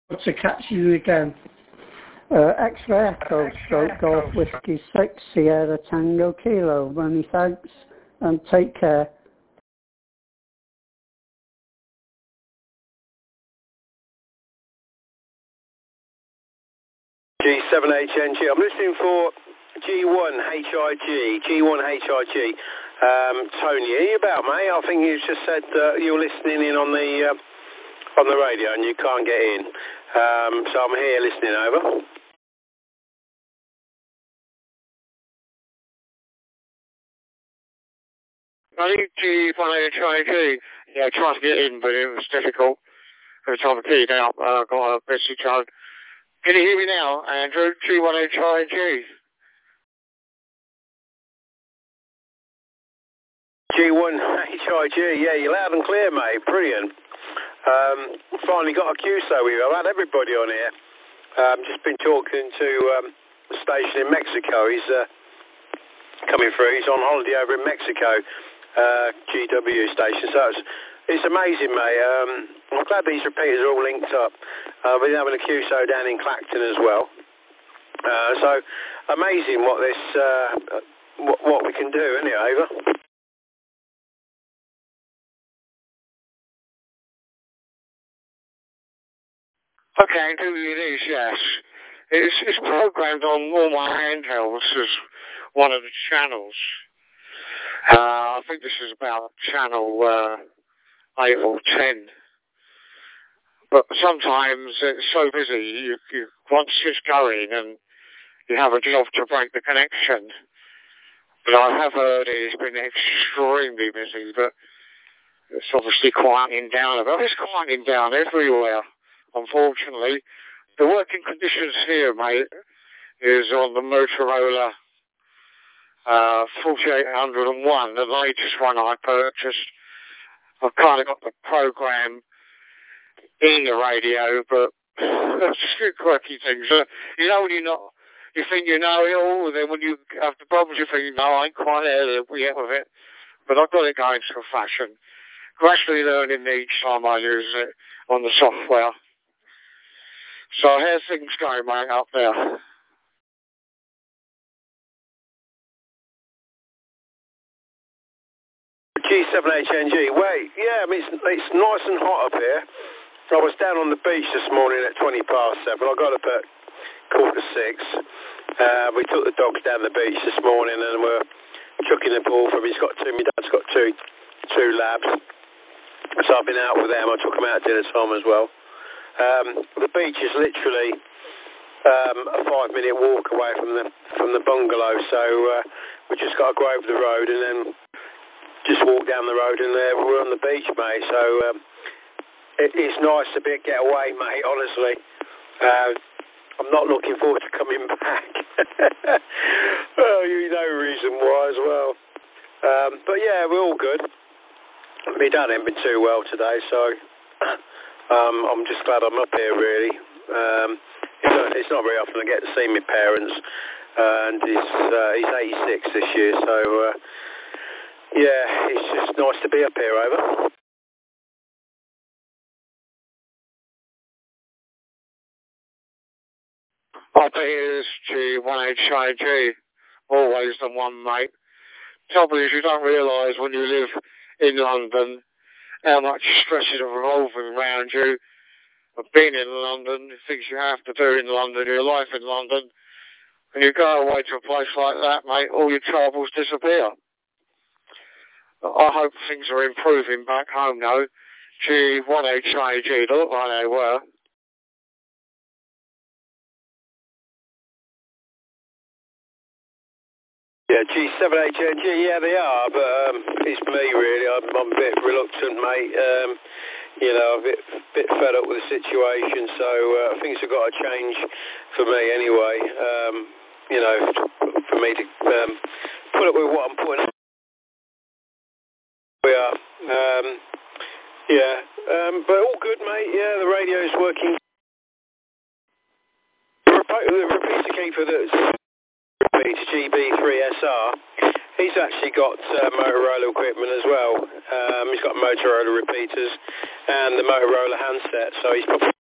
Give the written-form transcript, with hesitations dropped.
To catch you again. X-Ray Echo, Stroke Golf Whiskey 6, Sierra Tango Kilo. Many thanks and take care. G7HNG. I'm listening for G1HIG. G1HIG. Tony, are you about, mate? I think you just said you're listening in on the radio and you can't get in. So I'm here listening, over. I think G1HIG. Yeah, I tried to get in, but it was difficult. Every time I keyed out, I got a message on. Can you hear me now, Andrew? G1HIG. G1HIG, yeah, you're loud and clear, mate. Brilliant. Finally got a QSO with you. I've had everybody on here. Just been talking to the station in Mexico. He's coming through. He's on holiday over in Mexico, GW station. So it's amazing, mate. I'm glad these repeaters are all linked up. We've been having a QSO down in Clacton as well. So amazing what this what we can do, isn't it, Ava? Okay, it is, yes. It's programmed on all my handhelds as one of the channels. I think this is about channel 8 or 10. But sometimes it's so busy, you once it's going and you have a job to break the connection. But I have heard it's been extremely busy, but it's obviously quieting down a bit. It's quieting down everywhere, unfortunately. The working conditions here, mate, is on the Motorola 4801, the latest one I purchased. I've kind of got the program in the radio, but that's just quirky things. You know when you think you know it all, and then when you have the problems you think, no, I ain't quite there yet with it. But I've got it going to fashion. Gradually learning each time I use it on the software. So how's things going, mate, up there? G7HNG. Wait, yeah, I mean, it's nice and hot up here. I was down on the beach this morning at 7:20. I got up at 5:45. We took the dogs down the beach this morning and we're chucking the ball from. My dad's got two labs. So I've been out with them. I took them out at dinner time as well. The beach is literally a 5-minute walk away from the bungalow. So we just got to go over the road and then just walk down the road and we're on the beach, mate. So it's nice to get away, mate, honestly. I'm not looking forward to coming back. Oh, you know reason why as well. But yeah, we're all good. My dad ain't been too well today, so I'm just glad I'm up here, really. It's not very often I get to see my parents, and he's 86 this year, so yeah, it's just nice to be up here, over. Up here is G1HIG, always the one, mate. Trouble is you don't realise when you live in London how much stress is revolving around you. I've been in London, the things you have to do in London, your life in London. When you go away to a place like that, mate, all your troubles disappear. I hope things are improving back home, though. G1HIG, they look like they were. Yeah, G7HNG, yeah, they are, but it's me, really. I'm a bit reluctant, mate. You know, a bit fed up with the situation, so things have got to change for me anyway. You know, for me to put up with what I'm putting up. We are. But all good, mate. Yeah, the radio's working. The repeater keeper that's repeats GB3SR, he's actually got Motorola equipment as well. He's got Motorola repeaters and the Motorola handset, so he's probably